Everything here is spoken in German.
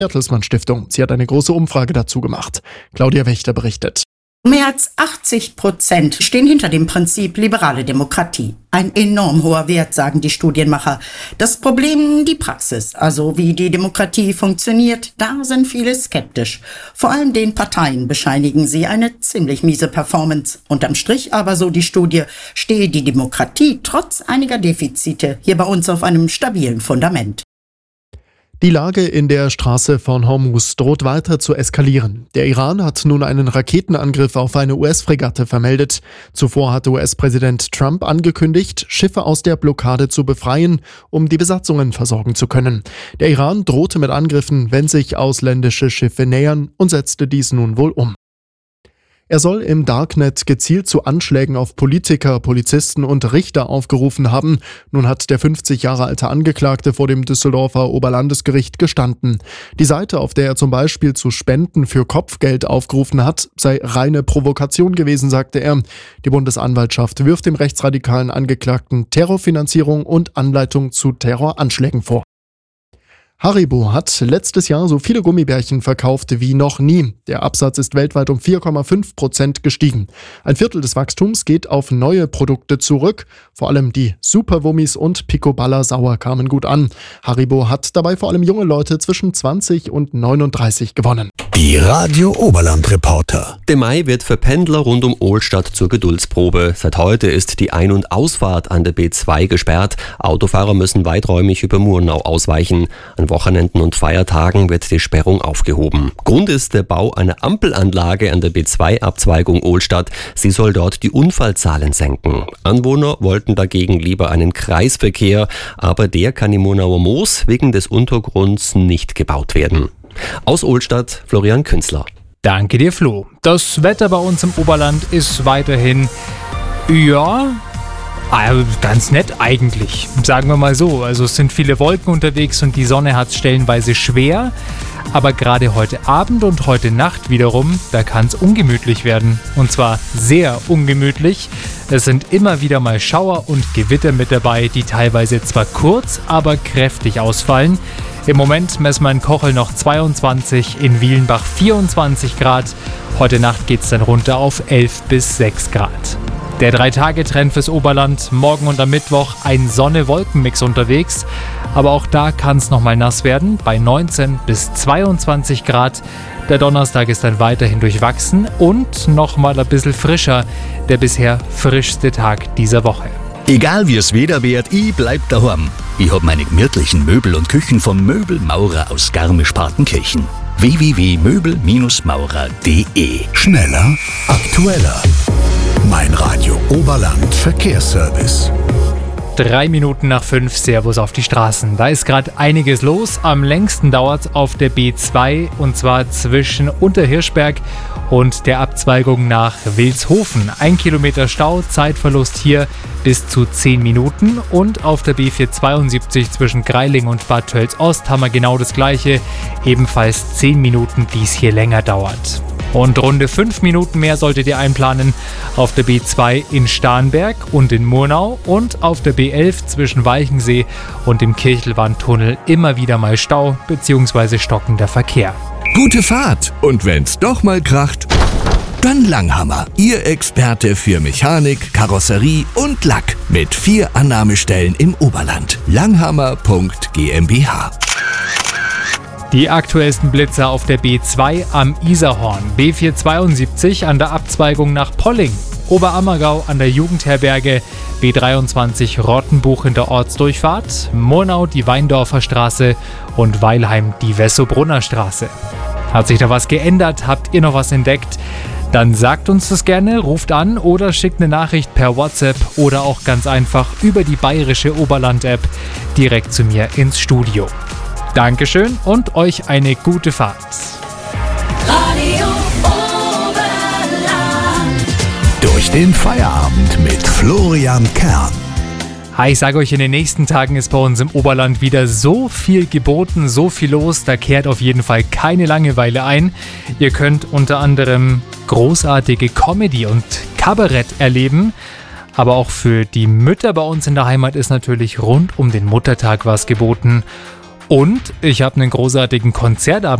Bertelsmann Stiftung. Sie hat eine große Umfrage dazu gemacht. Claudia Wächter berichtet. Mehr als 80% stehen hinter dem Prinzip liberale Demokratie. Ein enorm hoher Wert, sagen die Studienmacher. Das Problem, die Praxis, also wie die Demokratie funktioniert, da sind viele skeptisch. Vor allem den Parteien bescheinigen sie eine ziemlich miese Performance. Unterm Strich aber, so die Studie, stehe die Demokratie trotz einiger Defizite hier bei uns auf einem stabilen Fundament. Die Lage in der Straße von Hormuz droht weiter zu eskalieren. Der Iran hat nun einen Raketenangriff auf eine US-Fregatte vermeldet. Zuvor hatte US-Präsident Trump angekündigt, Schiffe aus der Blockade zu befreien, um die Besatzungen versorgen zu können. Der Iran drohte mit Angriffen, wenn sich ausländische Schiffe nähern, und setzte dies nun wohl um. Er soll im Darknet gezielt zu Anschlägen auf Politiker, Polizisten und Richter aufgerufen haben. Nun hat der 50 Jahre alte Angeklagte vor dem Düsseldorfer Oberlandesgericht gestanden. Die Seite, auf der er zum Beispiel zu Spenden für Kopfgeld aufgerufen hat, sei reine Provokation gewesen, sagte er. Die Bundesanwaltschaft wirft dem rechtsradikalen Angeklagten Terrorfinanzierung und Anleitung zu Terroranschlägen vor. Haribo hat letztes Jahr so viele Gummibärchen verkauft wie noch nie. Der Absatz ist weltweit um 4,5% gestiegen. Ein Viertel des Wachstums geht auf neue Produkte zurück. Vor allem die Superwummis und Picoballa Sauer kamen gut an. Haribo hat dabei vor allem junge Leute zwischen 20 und 39 gewonnen. Die Radio Oberland Reporter. Der Mai wird für Pendler rund um Ohlstadt zur Geduldsprobe. Seit heute ist die Ein- und Ausfahrt an der B2 gesperrt. Autofahrer müssen weiträumig über Murnau ausweichen. An Wochenenden und Feiertagen wird die Sperrung aufgehoben. Grund ist der Bau einer Ampelanlage an der B2-Abzweigung Ohlstadt. Sie soll dort die Unfallzahlen senken. Anwohner wollten dagegen lieber einen Kreisverkehr, aber der kann im Murnauer Moos wegen des Untergrunds nicht gebaut werden. Aus Ohlstadt, Florian Künzler. Danke dir, Flo. Das Wetter bei uns im Oberland ist weiterhin, ganz nett eigentlich, sagen wir mal so. Also es sind viele Wolken unterwegs und die Sonne hat es stellenweise schwer. Aber gerade heute Abend und heute Nacht wiederum, da kann es ungemütlich werden. Und zwar sehr ungemütlich. Es sind immer wieder mal Schauer und Gewitter mit dabei, die teilweise zwar kurz, aber kräftig ausfallen. Im Moment messen wir in Kochel noch 22, in Wielenbach 24 Grad. Heute Nacht geht es dann runter auf 11 bis 6 Grad. Der 3-Tage-Trend fürs Oberland, morgen und am Mittwoch ein Sonne-Wolken-Mix unterwegs. Aber auch da kann es nochmal nass werden, bei 19 bis 22 Grad. Der Donnerstag ist dann weiterhin durchwachsen und nochmal ein bisschen frischer, der bisher frischste Tag dieser Woche. Egal wie es Wetter wird, ich bleib daheim. Ich hab meine gemütlichen Möbel und Küchen vom Möbelmaurer aus Garmisch-Partenkirchen. www.möbel-maurer.de. Schneller, aktueller. Mein Radio Oberland Verkehrsservice. 3 Minuten nach 5, Servus auf die Straßen. Da ist gerade einiges los. Am längsten dauert es auf der B2 und zwar zwischen Unterhirschberg und der Abzweigung nach Vilshofen. 1 Kilometer Stau, Zeitverlust hier bis zu 10 Minuten. Und auf der B472 zwischen Greiling und Bad Tölz-Ost haben wir genau das gleiche. Ebenfalls 10 Minuten, die es hier länger dauert. Und runde 5 Minuten mehr solltet ihr einplanen auf der B2 in Starnberg und in Murnau und auf der B11 zwischen Walchensee und dem Kirchelwandtunnel immer wieder mal Stau bzw. stockender Verkehr. Gute Fahrt! Und wenn's doch mal kracht, dann Langhammer. Ihr Experte für Mechanik, Karosserie und Lack. Mit 4 Annahmestellen im Oberland. Langhammer.gmbH. Die aktuellsten Blitzer auf der B2 am Isarhorn, B472 an der Abzweigung nach Polling, Oberammergau an der Jugendherberge, B23 Rottenbuch in der Ortsdurchfahrt, Murnau die Weindorfer Straße und Weilheim die Wessobrunner Straße. Hat sich da was geändert? Habt ihr noch was entdeckt? Dann sagt uns das gerne, ruft an oder schickt eine Nachricht per WhatsApp oder auch ganz einfach über die bayerische Oberland-App direkt zu mir ins Studio. Dankeschön und euch eine gute Fahrt. Radio Oberland. Durch den Feierabend mit Florian Kern. Ich sage euch, in den nächsten Tagen ist bei uns im Oberland wieder so viel geboten, so viel los, da kehrt auf jeden Fall keine Langeweile ein. Ihr könnt unter anderem großartige Comedy und Kabarett erleben. Aber auch für die Mütter bei uns in der Heimat ist natürlich rund um den Muttertag was geboten. Und ich habe einen großartigen Konzertabend